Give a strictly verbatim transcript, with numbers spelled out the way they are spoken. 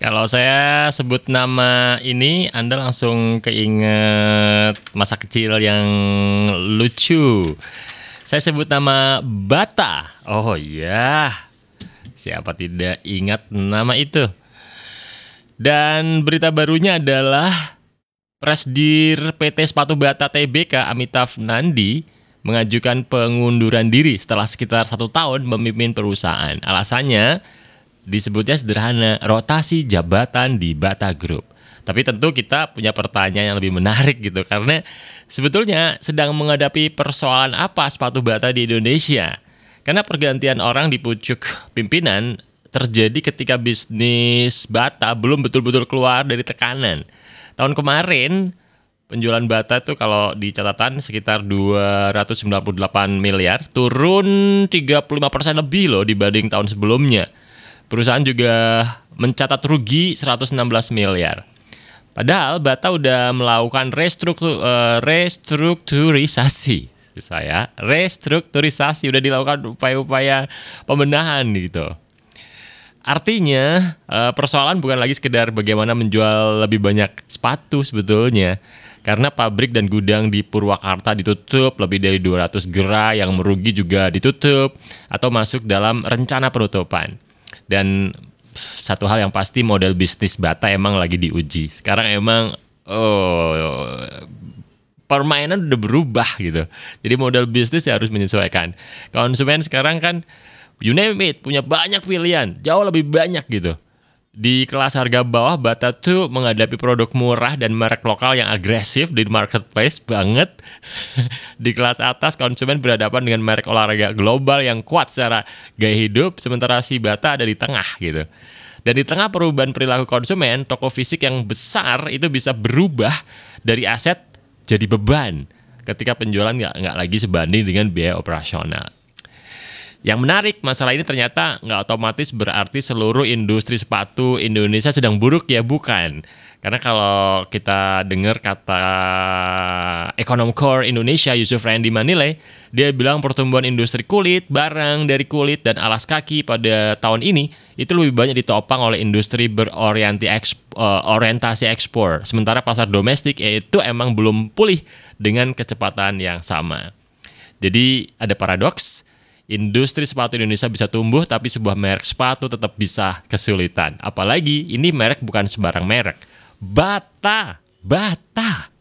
Kalau saya sebut nama ini, Anda langsung keinget masa kecil yang lucu. Saya sebut nama Bata. Oh iya, siapa tidak ingat nama itu? Dan berita barunya adalah Presdir P T Sepatu Bata T B K Amitav Nandi mengajukan pengunduran diri setelah sekitar satu tahun memimpin perusahaan. Alasannya disebutnya sederhana, rotasi jabatan di Bata Group. Tapi tentu kita punya pertanyaan yang lebih menarik gitu, karena sebetulnya sedang menghadapi persoalan apa sepatu Bata di Indonesia? Karena pergantian orang di pucuk pimpinan terjadi ketika bisnis Bata belum betul-betul keluar dari tekanan. Tahun kemarin penjualan Bata itu kalau di catatan sekitar dua ratus sembilan puluh delapan miliar, turun tiga puluh lima persen lebih loh dibanding tahun sebelumnya. Perusahaan juga mencatat rugi seratus enam belas miliar. Padahal Bata udah melakukan restruktur, uh, restrukturisasi. Saya restrukturisasi udah dilakukan upaya-upaya pembenahan gitu. Artinya uh, persoalan bukan lagi sekedar bagaimana menjual lebih banyak sepatu sebetulnya. Karena pabrik dan gudang di Purwakarta ditutup, lebih dari dua ratus gerai yang merugi juga ditutup atau masuk dalam rencana penutupan. Dan satu hal yang pasti, model bisnis Bata emang lagi diuji. Sekarang emang oh, permainan udah berubah gitu. Jadi model bisnis ya harus menyesuaikan. Konsumen sekarang kan you name it, punya banyak pilihan, jauh lebih banyak gitu. Di kelas harga bawah, Bata tuh menghadapi produk murah dan merek lokal yang agresif di marketplace banget. Di kelas atas, konsumen berhadapan dengan merek olahraga global yang kuat secara gaya hidup, sementara si Bata ada di tengah gitu. Dan di tengah perubahan perilaku konsumen, toko fisik yang besar itu bisa berubah dari aset jadi beban ketika penjualan nggak nggak lagi sebanding dengan biaya operasional. Yang menarik, masalah ini ternyata nggak otomatis berarti seluruh industri sepatu Indonesia sedang buruk, ya bukan. Karena kalau kita dengar kata Ekonom Core Indonesia, Yusuf Randy Manile, dia bilang pertumbuhan industri kulit, barang dari kulit, dan alas kaki pada tahun ini itu lebih banyak ditopang oleh industri berorientasi eksp, uh, orientasi ekspor. Sementara pasar domestik itu emang belum pulih dengan kecepatan yang sama. Jadi ada paradoks. Industri sepatu Indonesia bisa tumbuh, tapi sebuah merek sepatu tetap bisa kesulitan. Apalagi ini merek bukan sembarang merek. Bata, Bata.